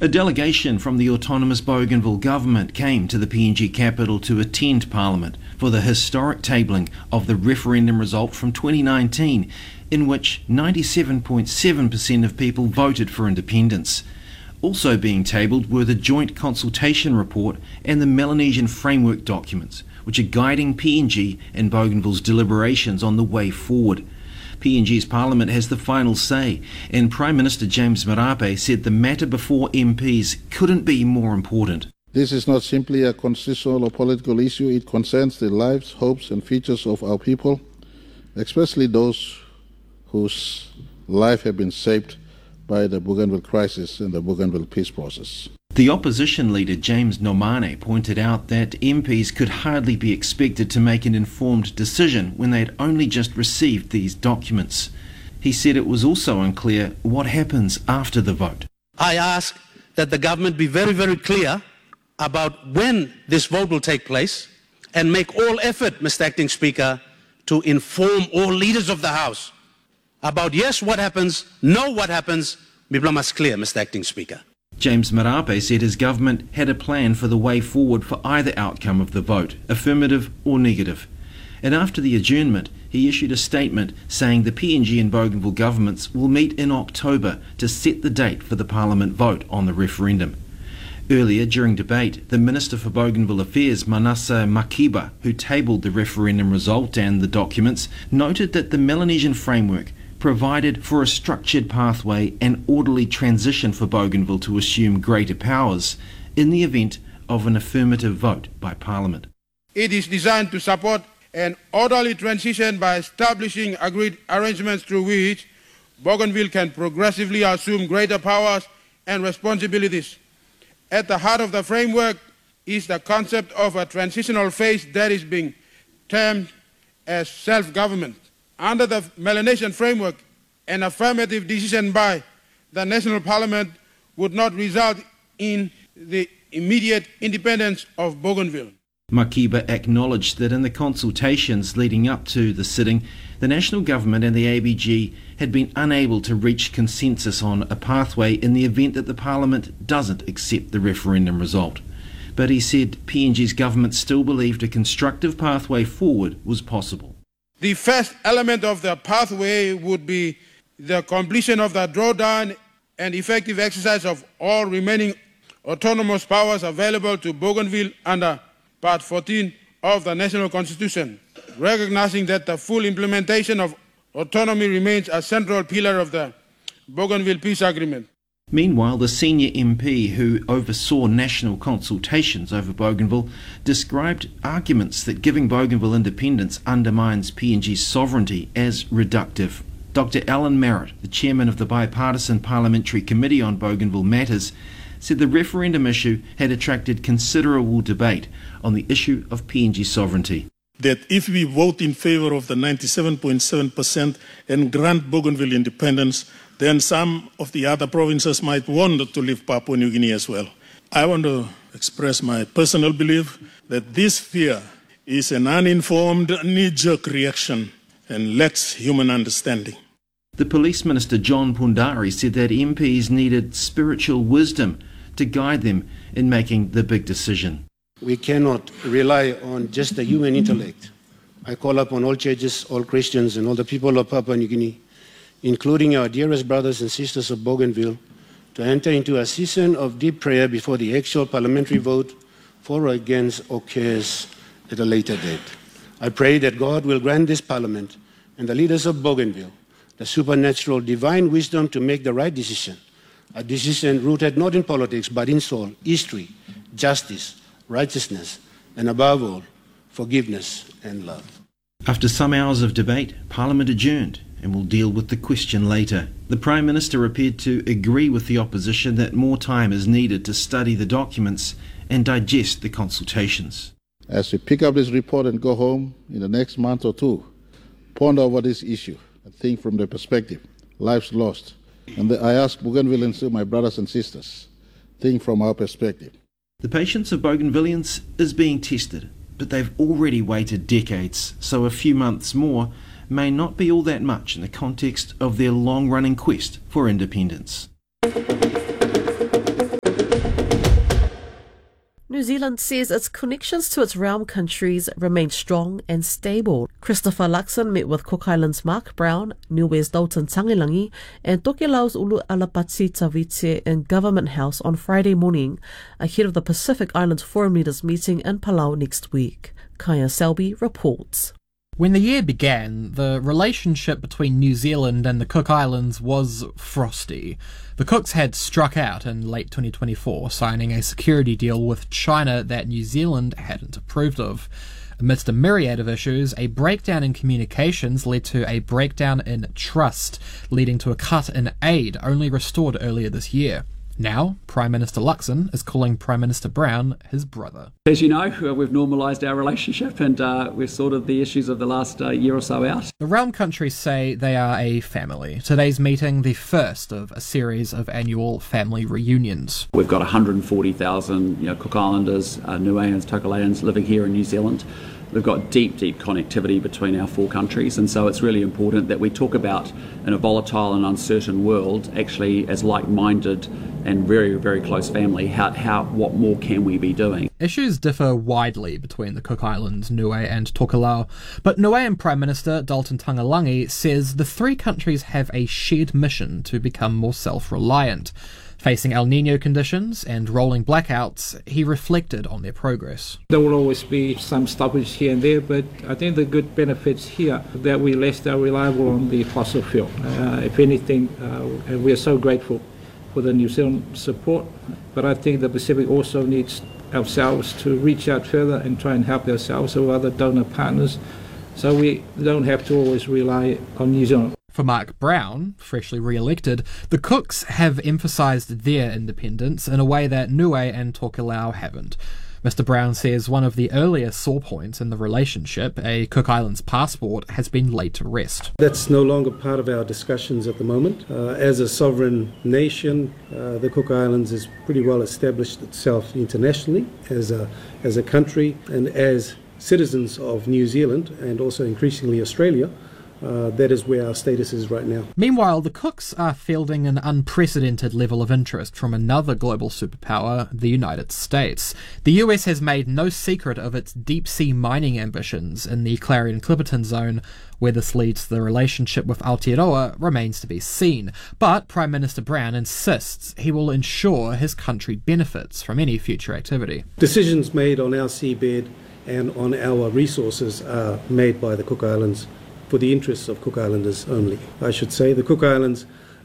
A delegation from the autonomous Bougainville government came to the PNG capital to attend Parliament for the historic tabling of the referendum result from 2019, in which 97.7% of people voted for independence. Also being tabled were the Joint Consultation Report and the Melanesian Framework documents, which are guiding PNG and Bougainville's deliberations on the way forward. PNG's Parliament has the final say, and Prime Minister James Marape said the matter before MPs couldn't be more important. This is not simply a constitutional or political issue. It concerns the lives, hopes and futures of our people, especially those whose life have been shaped by the Bougainville crisis and the Bougainville peace process. The opposition leader James Nomane pointed out that MPs could hardly be expected to make an informed decision when they had only just received these documents. He said it was also unclear what happens after the vote. I ask that the government be very, very clear about when this vote will take place and make all effort, Mr. Acting Speaker, to inform all leaders of the House about yes, what happens, no, what happens. Bibla must clear, Mr. Acting Speaker. James Marape said his government had a plan for the way forward for either outcome of the vote, affirmative or negative. And after the adjournment, he issued a statement saying the PNG and Bougainville governments will meet in October to set the date for the Parliament vote on the referendum. Earlier, during debate, the Minister for Bougainville Affairs, Manasa Makiba, who tabled the referendum result and the documents, noted that the Melanesian Framework provided for a structured pathway and orderly transition for Bougainville to assume greater powers in the event of an affirmative vote by Parliament. It is designed to support an orderly transition by establishing agreed arrangements through which Bougainville can progressively assume greater powers and responsibilities. At the heart of the framework is the concept of a transitional phase that is being termed as self-government. Under the Melanesian Framework, an affirmative decision by the National Parliament would not result in the immediate independence of Bougainville. Makiba acknowledged that in the consultations leading up to the sitting, the national government and the ABG had been unable to reach consensus on a pathway in the event that the Parliament doesn't accept the referendum result. But he said PNG's government still believed a constructive pathway forward was possible. The first element of the pathway would be the completion of the drawdown and effective exercise of all remaining autonomous powers available to Bougainville under Part 14 of the National Constitution, recognizing that the full implementation of autonomy remains a central pillar of the Bougainville Peace Agreement. Meanwhile, the senior MP who oversaw national consultations over Bougainville described arguments that giving Bougainville independence undermines PNG's sovereignty as reductive. Dr. Alan Merritt, the chairman of the Bipartisan Parliamentary Committee on Bougainville Matters, said the referendum issue had attracted considerable debate on the issue of PNG sovereignty. That if we vote in favour of the 97.7% and grant Bougainville independence, then some of the other provinces might want to leave Papua New Guinea as well. I want to express my personal belief that this fear is an uninformed knee-jerk reaction and lacks human understanding. The Police Minister John Pundari said that MPs needed spiritual wisdom to guide them in making the big decision. We cannot rely on just the human intellect. I call upon all churches, all Christians and all the people of Papua New Guinea, including our dearest brothers and sisters of Bougainville, to enter into a season of deep prayer before the actual parliamentary vote for or against occurs at a later date. I pray that God will grant this parliament and the leaders of Bougainville the supernatural divine wisdom to make the right decision, a decision rooted not in politics but in soul, history, justice, righteousness, and above all, forgiveness and love. After some hours of debate, Parliament adjourned and will deal with the question later. The Prime Minister appeared to agree with the opposition that more time is needed to study the documents and digest the consultations. As we pick up this report and go home in the next month or two, ponder over this issue and think from the perspective, lives lost. And I ask Bougainvilleans, my brothers and sisters, think from our perspective. The patience of Bougainvilleans is being tested, but they've already waited decades, so a few months more may not be all that much in the context of their long-running quest for independence. New Zealand says its connections to its realm countries remain strong and stable. Christopher Luxon met with Cook Islands' Mark Brown, Niue's Dalton Tangelangi, and Tokelau's Ulu Alapatsi Tavite in Government House on Friday morning, ahead of the Pacific Islands Forum Leaders meeting in Palau next week. Kaya Selby reports. When the year began, the relationship between New Zealand and the Cook Islands was frosty. The Cooks had struck out in late 2024, signing a security deal with China that New Zealand hadn't approved of. Amidst a myriad of issues, a breakdown in communications led to a breakdown in trust, leading to a cut in aid only restored earlier this year. Now, Prime Minister Luxon is calling Prime Minister Brown his brother. As you know, we've normalised our relationship and we've sorted the issues of the last year or so out. The realm countries say they are a family. Today's meeting, the first of a series of annual family reunions. We've got 140,000 Cook Islanders, Niueans, Tokelauans living here in New Zealand. We've got deep connectivity between our four countries, and so it's really important that we talk about, in a volatile and uncertain world, actually as like-minded and very, very close family, what more can we be doing? Issues differ widely between the Cook Islands, Niue and Tokelau, but Niuean Prime Minister Dalton Tangelangi says the three countries have a shared mission to become more self-reliant. Facing El Niño conditions and rolling blackouts, he reflected on their progress. There will always be some stoppage here and there, but I think the good benefits here that we less are reliable on the fossil fuel. If anything, and we are so grateful for the New Zealand support, but I think the Pacific also needs ourselves to reach out further and try and help ourselves with other donor partners, so we don't have to always rely on New Zealand. For Mark Brown, freshly re-elected, the Cooks have emphasised their independence in a way that Niue and Tokelau haven't. Mr Brown says one of the earlier sore points in the relationship, a Cook Islands passport, has been laid to rest. That's no longer part of our discussions at the moment. As a sovereign nation, the Cook Islands has pretty well established itself internationally as a country, and as citizens of New Zealand and also increasingly Australia. That is where our status is right now. Meanwhile, the Cooks are fielding an unprecedented level of interest from another global superpower, the United States. The US has made no secret of its deep-sea mining ambitions in the Clarion-Clipperton zone. Where this leads to the relationship with Aotearoa remains to be seen, but Prime Minister Brown insists he will ensure his country benefits from any future activity. Decisions made on our seabed and on our resources are made by the Cook Islands for the interests of Cook Islanders only. I should say the Cook Islands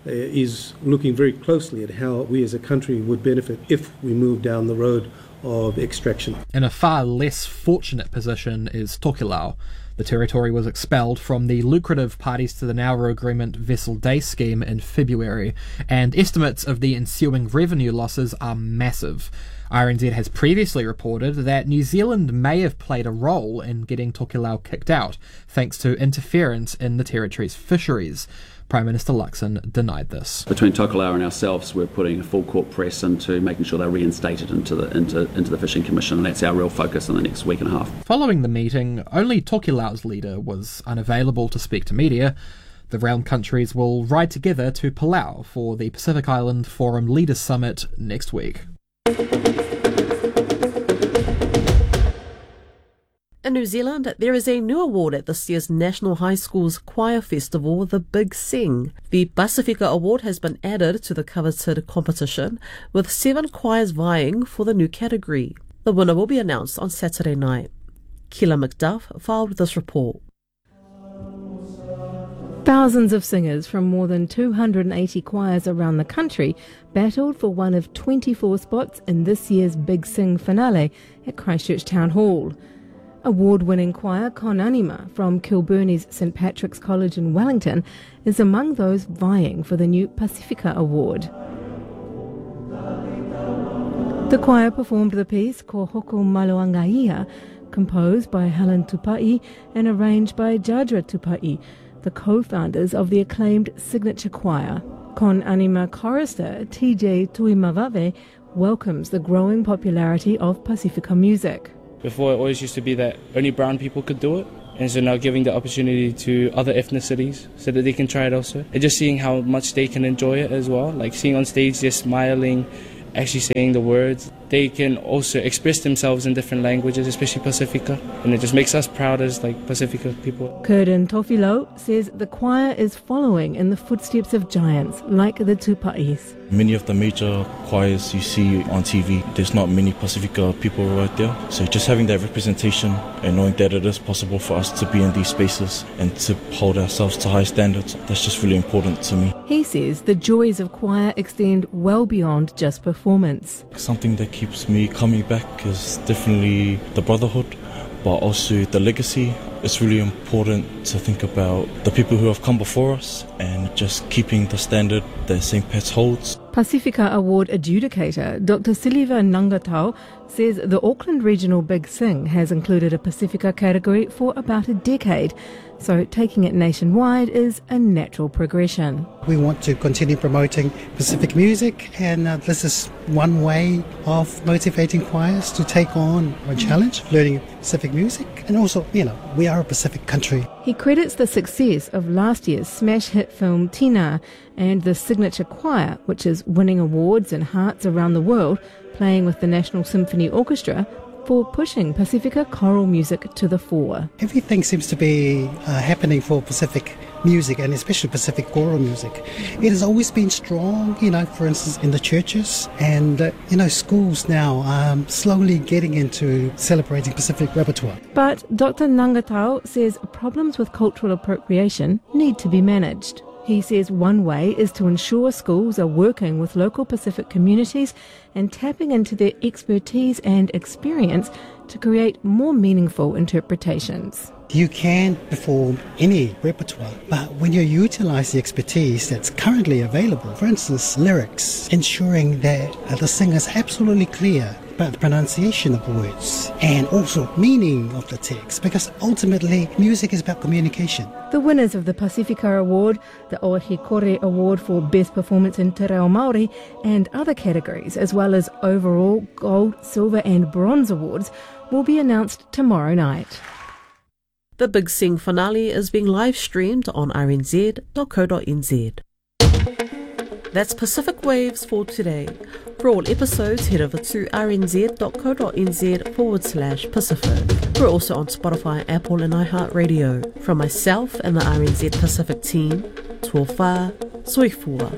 is looking very closely at how we as a country would benefit if we move down the road of extraction. In a far less fortunate position is Tokelau. The territory was expelled from the lucrative Parties to the Nauru Agreement Vessel Day scheme in February, and estimates of the ensuing revenue losses are massive. RNZ has previously reported that New Zealand may have played a role in getting Tokelau kicked out, thanks to interference in the territory's fisheries. Prime Minister Luxon denied this. Between Tokelau and ourselves, we're putting a full court press into making sure they're reinstated into the Fishing Commission, and that's our real focus in the next week and a half. Following the meeting, only Tokelau's leader was unavailable to speak to media. The realm countries will ride together to Palau for the Pacific Island Forum Leaders Summit next week. In New Zealand, there is a new award at this year's National High Schools Choir Festival, the Big Sing. The Pacifica Award has been added to the coveted competition, with 7 choirs vying for the new category. The winner will be announced on Saturday night. Kila McDuff filed this report. Thousands of singers from more than 280 choirs around the country battled for one of 24 spots in this year's Big Sing finale at Christchurch Town Hall. Award-winning choir Con Anima from Kilburney's St Patrick's College in Wellington is among those vying for the new Pacifica Award. The choir performed the piece Ko Hoko Maloangaia, composed by Helen Tupai and arranged by Jadra Tupai, the co-founders of the acclaimed signature choir. Con Anima chorister TJ Tuimavave welcomes the growing popularity of Pacifica music. Before, it always used to be that only brown people could do it, and so now giving the opportunity to other ethnicities so that they can try it also. And just seeing how much they can enjoy it as well, like seeing on stage, just smiling, actually saying the words. they can also express themselves in different languages, especially Pasifika, and it just makes us proud as like Pasifika people. Curtin Tofilo says the choir is following in the footsteps of giants like the Tupa'is. Many of the major choirs you see on TV, there's not many Pasifika people right there. So just having that representation and knowing that it is possible for us to be in these spaces and to hold ourselves to high standards, that's just really important to me. He says the joys of choir extend well beyond just performance. Something that keeps me coming back is definitely the brotherhood, but also the legacy. It's really important to think about the people who have come before us and just keeping the standard that St. Pat's holds. Pasifika Award adjudicator Dr. Silva Nangatau says the Auckland Regional Big Sing has included a Pasifika category for about a decade, so taking it nationwide is a natural progression. We want to continue promoting Pacific music, and this is one way of motivating choirs to take on a challenge, learning Pacific music, and also, we are a Pacific country. He credits the success of last year's smash hit film Tina and the Signature Choir, which is winning awards and hearts around the world, playing with the National Symphony Orchestra, for pushing Pasifika choral music to the fore. Everything seems to be happening for Pacific music, and especially Pacific choral music. It has always been strong, for instance, in the churches, and, schools now are slowly getting into celebrating Pacific repertoire. But Dr. Nangatau says problems with cultural appropriation need to be managed. He says one way is to ensure schools are working with local Pacific communities and tapping into their expertise and experience to create more meaningful interpretations. You can perform any repertoire, but when you utilize the expertise that's currently available, for instance, lyrics, ensuring that the singer is absolutely clear about the pronunciation of words and also meaning of the text, because ultimately music is about communication. The winners of the Pasifika Award, the Ohikore Award for Best Performance in Te Reo Māori, and other categories, as well as overall gold, silver and bronze awards, will be announced tomorrow night. The Big Sing finale is being live streamed on rnz.co.nz. That's Pacific Waves for today. For all episodes, head over to rnz.co.nz/Pacific. We're also on Spotify, Apple and iHeartRadio. From myself and the RNZ Pacific team, Tuofa Soifua.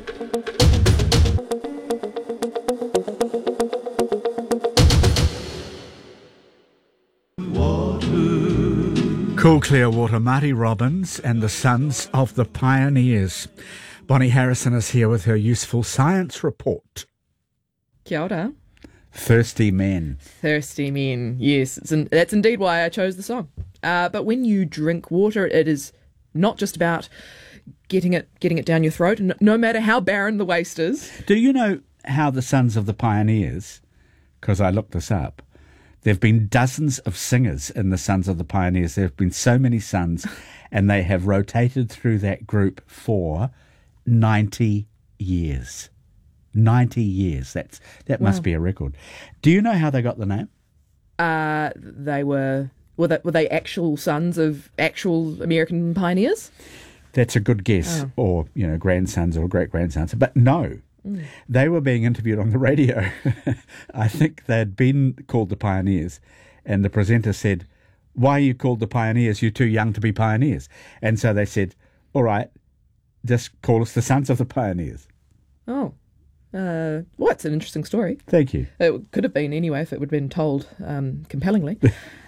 Cool Clearwater, Marty Robbins and the Sons of the Pioneers. Bonnie Harrison is here with her useful science report. Kia ora. Thirsty Men. Thirsty Men, yes. That's indeed why I chose the song. But when you drink water, it is not just about getting it down your throat, no matter how barren the waste is. Do you know how the Sons of the Pioneers, because I looked this up, there have been dozens of singers in the Sons of the Pioneers. There have been so many sons, and they have rotated through that group for 90 years. 90 years. That must be a record. Do you know how they got the name? They were they actual sons of actual American pioneers? That's a good guess. Or, grandsons or great-grandsons. But no. They were being interviewed on the radio. I think they'd been called the Pioneers, and the presenter said, "Why are you called the Pioneers? You're too young to be pioneers." And so they said, "All right, just call us the Sons of the Pioneers." Oh. Well, it's an interesting story. Thank you. It could have been anyway if it would have been told compellingly.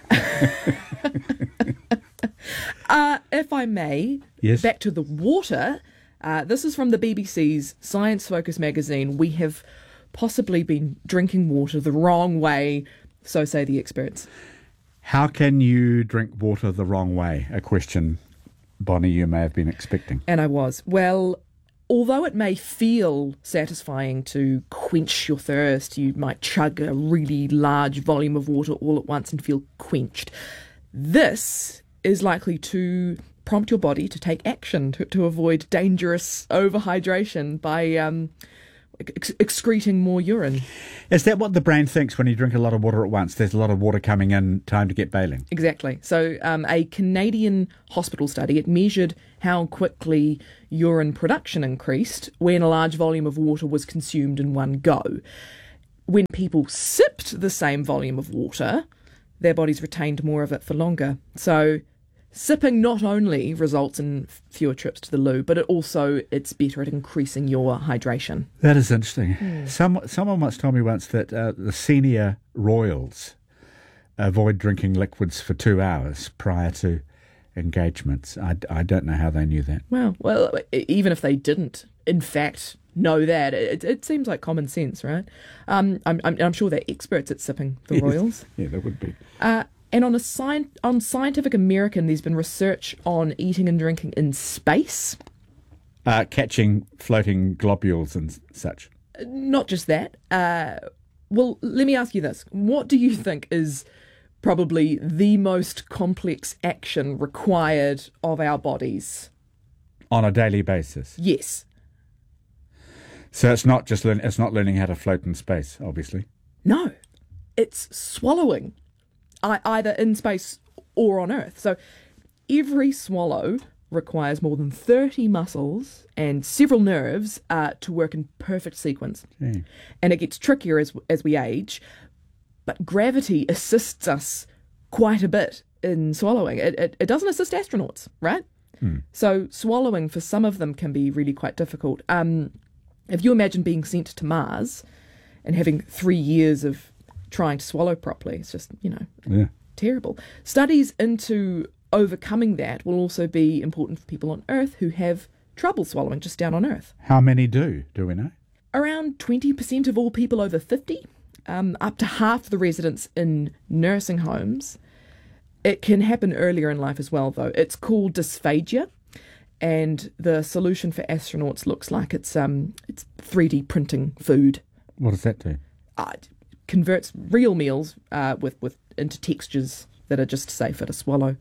If I may, yes. Back to the water. This is from the BBC's Science Focus magazine. We have possibly been drinking water the wrong way, so say the experts. How can you drink water the wrong way? A question, Bonnie, you may have been expecting. And I was. Well, although it may feel satisfying to quench your thirst, you might chug a really large volume of water all at once and feel quenched. This is likely to prompt your body to take action to avoid dangerous overhydration by excreting more urine. Is that what the brain thinks when you drink a lot of water at once? There's a lot of water coming in, time to get bailing. Exactly. So a Canadian hospital study, it measured how quickly urine production increased when a large volume of water was consumed in one go. when people sipped the same volume of water, their bodies retained more of it for longer. So sipping not only results in fewer trips to the loo, but it's better at increasing your hydration. That is interesting. Someone once told me once that the senior royals avoid drinking liquids for 2 hours prior to engagements. I don't know how they knew that. Well, even if they didn't, in fact, know that, it seems like common sense, right? I'm sure they're experts at sipping, the royals. Yeah, they would be. And on Scientific American, there's been research on eating and drinking in space. Catching floating globules and such. Not just that. Well, let me ask you this. What do you think is probably the most complex action required of our bodies? On a daily basis? Yes. So it's not just it's not learning how to float in space, obviously. No. It's swallowing. Either in space or on Earth. So every swallow requires more than 30 muscles and several nerves to work in perfect sequence. Okay. And it gets trickier as we age, but gravity assists us quite a bit in swallowing. It doesn't assist astronauts, right? So swallowing for some of them can be really quite difficult. If you imagine being sent to Mars and having 3 years of trying to swallow properly, it's just, terrible. Studies into overcoming that will also be important for people on Earth who have trouble swallowing just down on Earth. How many do we know? Around 20% of all people over 50, up to half the residents in nursing homes. It can happen earlier in life as well, though. It's called dysphagia, and the solution for astronauts looks like it's 3D printing food. What does that do? Converts real meals into textures that are just safer to swallow.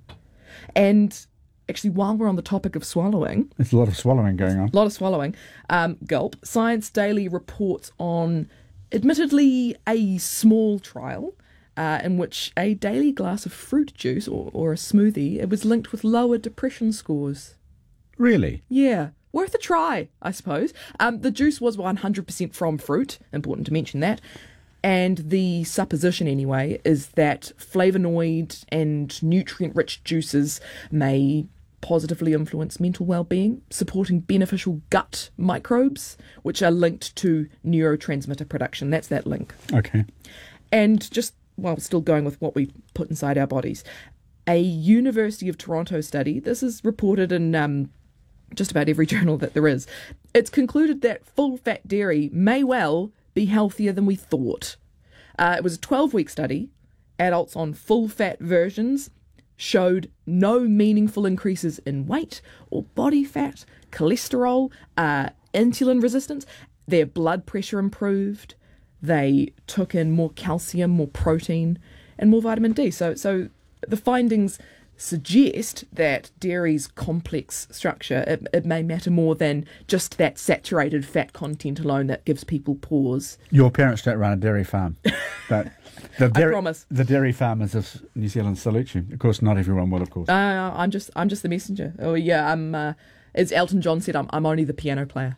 And actually, while we're on the topic of swallowing... There's a lot of swallowing going on. A lot of swallowing. Gulp. Science Daily reports on, admittedly, a small trial in which a daily glass of fruit juice or a smoothie, it was linked with lower depression scores. Really? Yeah. Worth a try, I suppose. The juice was 100% from fruit. Important to mention that. And the supposition, anyway, is that flavonoid and nutrient-rich juices may positively influence mental well-being, supporting beneficial gut microbes, which are linked to neurotransmitter production. That's that link. Okay. And just, still going with what we put inside our bodies, a University of Toronto study, this is reported in just about every journal that there is, it's concluded that full-fat dairy may well be healthier than we thought. It was a 12-week study. Adults on full-fat versions showed no meaningful increases in weight or body fat, cholesterol, insulin resistance. Their blood pressure improved. They took in more calcium, more protein, and more vitamin D. So the findings suggest that dairy's complex structure, it may matter more than just that saturated fat content alone that gives people pause. Your parents don't run a dairy farm, but I promise. The dairy farmers of New Zealand salute you. Of course, not everyone will, of course. I'm just the messenger. Oh yeah, I'm. As Elton John said, I'm only the piano player.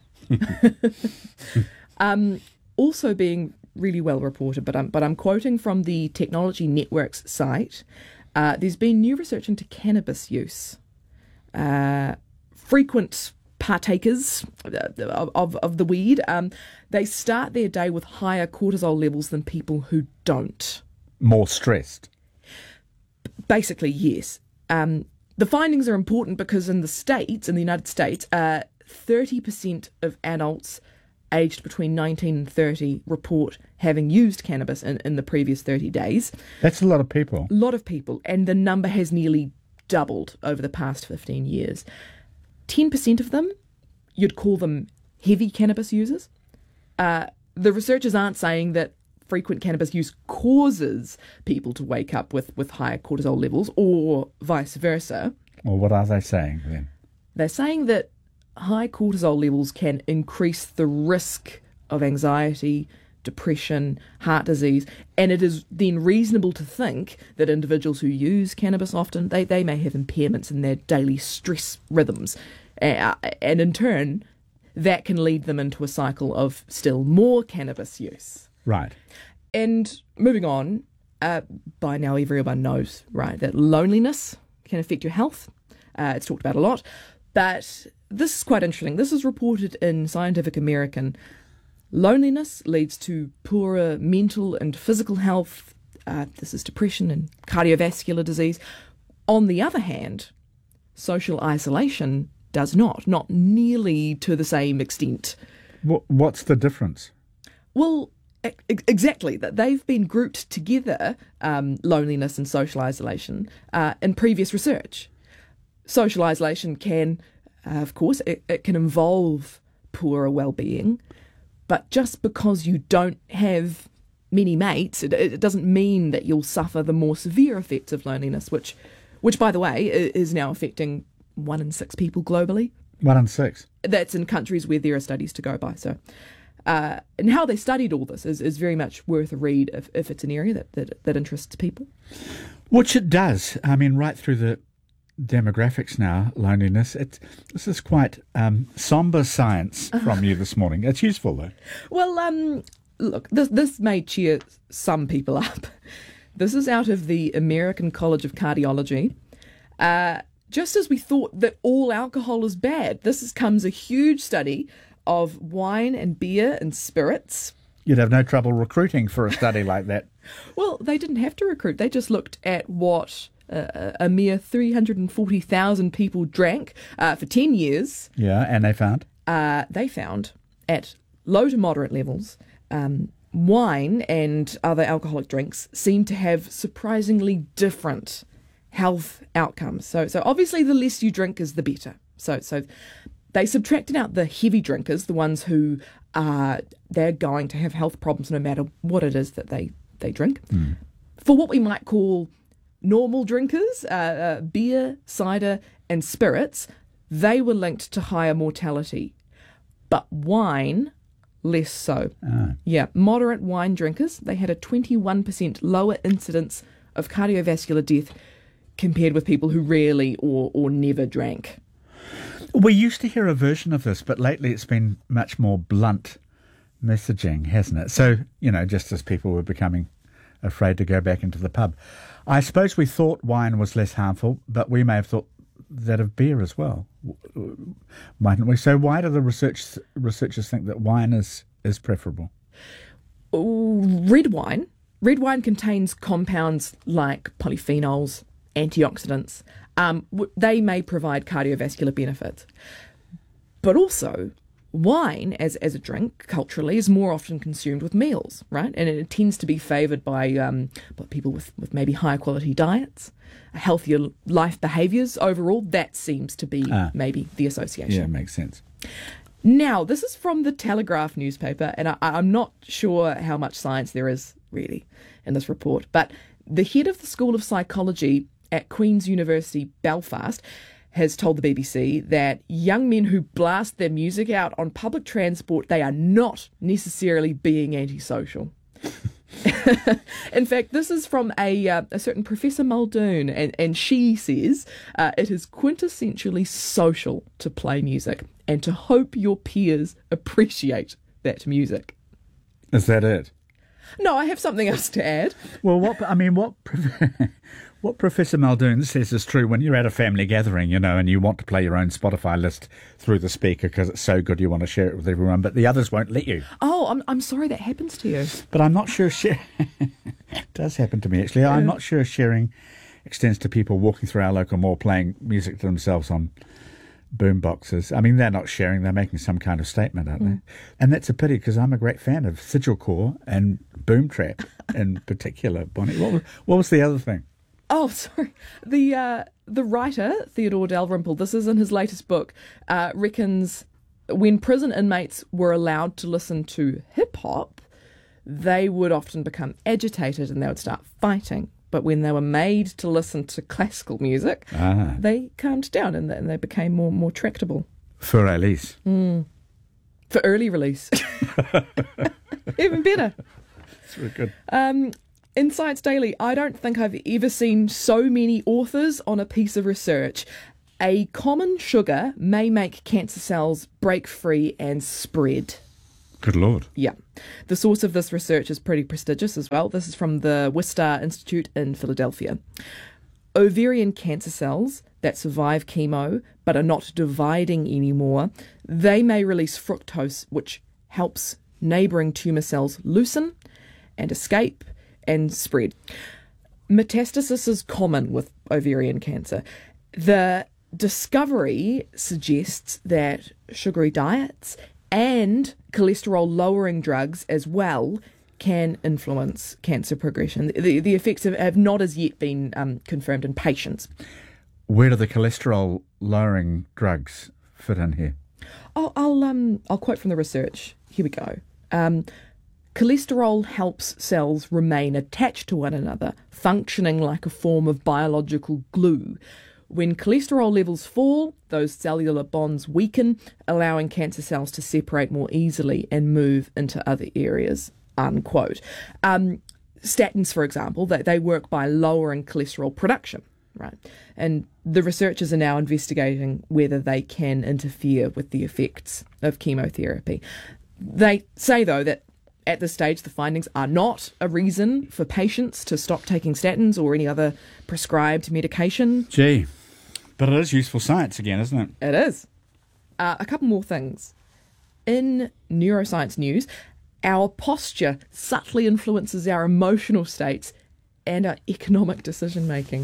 Also being really well reported, but I'm quoting from the Technology Network's site. There's been new research into cannabis use. Frequent partakers of the weed, they start their day with higher cortisol levels than people who don't. More stressed? Basically, yes. The findings are important because in the United States, 30% of adults aged between 19 and 30 report having used cannabis in the previous 30 days. That's a lot of people. A lot of people, and the number has nearly doubled over the past 15 years. 10% of them, you'd call them heavy cannabis users. The researchers aren't saying that frequent cannabis use causes people to wake up with higher cortisol levels or vice versa. Well, what are they saying then? They're saying that high cortisol levels can increase the risk of anxiety, depression, heart disease, and it is then reasonable to think that individuals who use cannabis often, they may have impairments in their daily stress rhythms. And in turn, that can lead them into a cycle of still more cannabis use. Right. And moving on, by now everyone knows, right, that loneliness can affect your health. It's talked about a lot. But this is quite interesting. This is reported in Scientific American. Loneliness leads to poorer mental and physical health. This is depression and cardiovascular disease. On the other hand, social isolation does not nearly to the same extent. What's the difference? Well, exactly. That they've been grouped together, loneliness and social isolation, in previous research. Social isolation can, of course, it can involve poorer well-being, but just because you don't have many mates, it doesn't mean that you'll suffer the more severe effects of loneliness, which by the way, is now affecting 1 in 6 people globally. 1 in 6? That's in countries where there are studies to go by. So, and how they studied all this is very much worth a read if it's an area that interests people. Which it does. I mean, right through the demographics now, loneliness. This is quite somber science from you this morning. It's useful, though. Well, look, this may cheer some people up. This is out of the American College of Cardiology. Just as we thought that all alcohol is bad, comes a huge study of wine and beer and spirits. You'd have no trouble recruiting for a study like that. Well, they didn't have to recruit. They just looked at what a mere 340,000 people drank for 10 years. Yeah, and they found? They found at low to moderate levels, wine and other alcoholic drinks seem to have surprisingly different health outcomes. So obviously the less you drink is the better. So they subtracted out the heavy drinkers, the ones who they're going to have health problems no matter what it is that they drink. For what we might call normal drinkers, beer, cider and spirits, they were linked to higher mortality. But wine, less so. Yeah, moderate wine drinkers, they had a 21% lower incidence of cardiovascular death compared with people who rarely or never drank. We used to hear a version of this, but lately it's been much more blunt messaging, hasn't it? So, just as people were becoming afraid to go back into the pub. I suppose we thought wine was less harmful, but we may have thought that of beer as well, mightn't we? So why do the researchers think that wine is preferable? Red wine contains compounds like polyphenols, antioxidants. They may provide cardiovascular benefits. But also, wine as a drink, culturally, is more often consumed with meals, right? And it tends to be favoured by people with maybe higher quality diets, healthier life behaviours overall. That seems to be maybe the association. Yeah, makes sense. Now, this is from the Telegraph newspaper, and I'm not sure how much science there is really in this report, but the head of the School of Psychology at Queen's University Belfast has told the BBC that young men who blast their music out on public transport, they are not necessarily being antisocial. In fact, this is from a certain Professor Muldoon, and she says it is quintessentially social to play music and to hope your peers appreciate that music. Is that it? No, I have something else to add. Well, what Professor Muldoon says is true when you're at a family gathering, and you want to play your own Spotify list through the speaker because it's so good you want to share it with everyone, but the others won't let you. Oh, I'm sorry that happens to you. But I'm not sure it does happen to me, actually. I'm not sure sharing extends to people walking through our local mall playing music to themselves on boom boxes. I mean, they're not sharing, they're making some kind of statement, aren't they? And that's a pity because I'm a great fan of Sigilcore and Boom Trap in particular. Bonnie, what was the other thing? Oh, sorry. The writer, Theodore Dalrymple, this is in his latest book, reckons when prison inmates were allowed to listen to hip-hop, they would often become agitated and they would start fighting. But when they were made to listen to classical music, they calmed down and they became more tractable. For release. For early release. Even better. That's really good. In Science Daily, I don't think I've ever seen so many authors on a piece of research. A common sugar may make cancer cells break free and spread. Good Lord. Yeah. The source of this research is pretty prestigious as well. This is from the Wistar Institute in Philadelphia. Ovarian cancer cells that survive chemo but are not dividing anymore, they may release fructose, which helps neighbouring tumour cells loosen and escape and spread. Metastasis is common with ovarian cancer. The discovery suggests that sugary diets and cholesterol-lowering drugs as well can influence cancer progression. The effects have not as yet been confirmed in patients. Where do the cholesterol-lowering drugs fit in here? I'll quote from the research. Here we go. Cholesterol helps cells remain attached to one another, functioning like a form of biological glue. When cholesterol levels fall, those cellular bonds weaken, allowing cancer cells to separate more easily and move into other areas, unquote. Statins, for example, they work by lowering cholesterol production, right? And the researchers are now investigating whether they can interfere with the effects of chemotherapy. They say, though, that at this stage, the findings are not a reason for patients to stop taking statins or any other prescribed medication. Gee, but it is useful science again, isn't it? It is. A couple more things. In neuroscience news, our posture subtly influences our emotional states and our economic decision-making.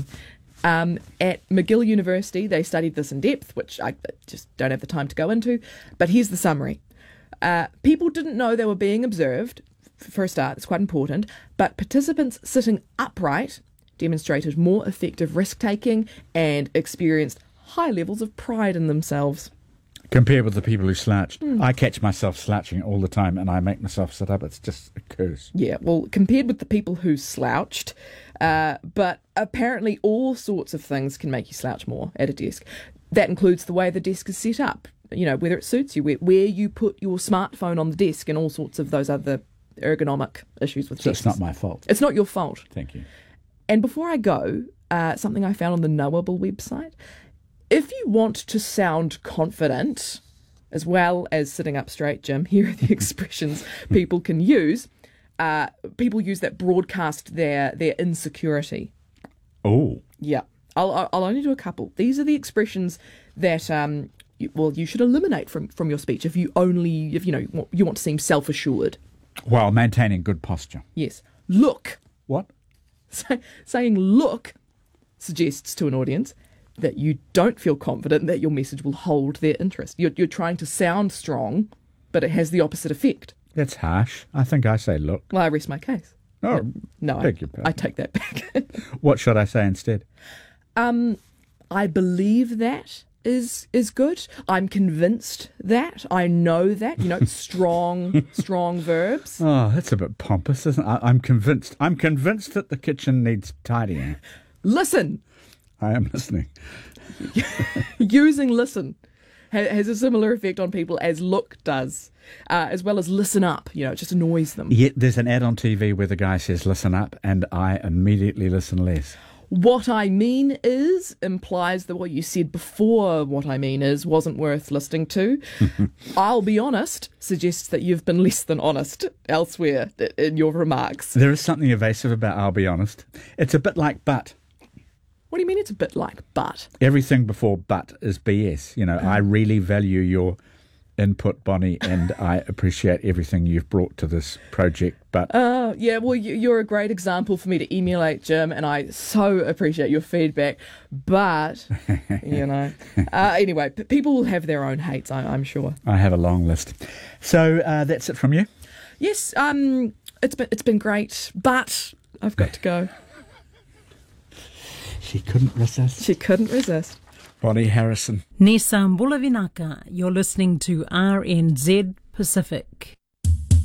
At McGill University, they studied this in depth, which I just don't have the time to go into, but here's the summary. People didn't know they were being observed, for a start, it's quite important, but participants sitting upright demonstrated more effective risk-taking and experienced high levels of pride in themselves. Compared with the people who slouched. I catch myself slouching all the time and I make myself sit up. It's just a curse. Yeah, well, compared with the people who slouched, but apparently all sorts of things can make you slouch more at a desk. That includes the way the desk is set up, you know, whether it suits you, where you put your smartphone on the desk and all sorts of those other ergonomic issues with desks. It's not my fault. It's not your fault. Thank you. And before I go, something I found on the Knowable website. If you want to sound confident, as well as sitting up straight, Jim, here are the expressions people can use. People use that broadcast their insecurity. Oh. Yeah. I'll only do a couple. These are the expressions that you should eliminate from your speech if you want to seem self-assured. While maintaining good posture. Yes. Look. What? Saying look suggests to an audience that you don't feel confident that your message will hold their interest. You're trying to sound strong, but it has the opposite effect. That's harsh. I think I say look. Well, I rest my case. Oh, no, beg your pardon. I take that back. What should I say instead? I believe that is good. I'm convinced that. I know that. You know, strong verbs. Oh, that's a bit pompous, isn't it? I'm convinced. I'm convinced that the kitchen needs tidying. Listen. I am listening. Using listen has a similar effect on people as look does, as well as listen up. You know, it just annoys them. Yet there's an ad on TV where the guy says listen up and I immediately listen less. What I mean is implies that what you said before what I mean is wasn't worth listening to. I'll be honest suggests that you've been less than honest elsewhere in your remarks. There is something evasive about I'll be honest. It's a bit like but. What do you mean it's a bit like but? Everything before but is BS. You know, I really value your input, Bonnie, and I appreciate everything you've brought to this project. But yeah, well, you're a great example for me to emulate, Jim, and I so appreciate your feedback. But, you know, anyway, people will have their own hates, I'm sure. I have a long list. So that's it from you? Yes, it's been great, but I've got to go. She couldn't resist. Bonnie Harrison. Nesa Mbulavinaka, you're listening to RNZ Pacific.